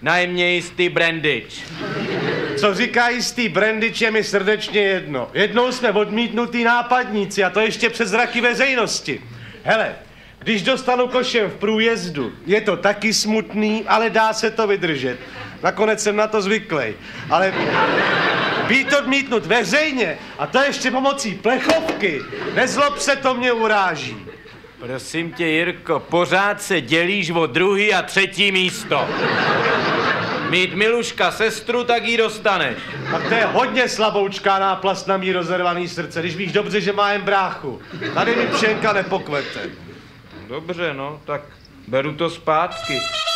Najmě jistý brandič. Co říká jistý brandič, je mi srdečně jedno. Jednou jsme odmítnutý nápadníci a to ještě před zraky veřejnosti. Hele, když dostanu košem v průjezdu, je to taky smutný, ale dá se to vydržet. Nakonec jsem na to zvyklý. Ale být odmítnut veřejně a to ještě pomocí plechovky, nezlob se, to mě uráží. Prosím tě, Jirko, pořád se dělíš o druhý a třetí místo. Mít Miluška sestru, tak jí dostaneš. Tak to je hodně slaboučká náplast na mý rozervaný srdce, když víš dobře, že má jen bráchu. Tady mi pšenka nepokvete. Dobře, no, tak beru to zpátky.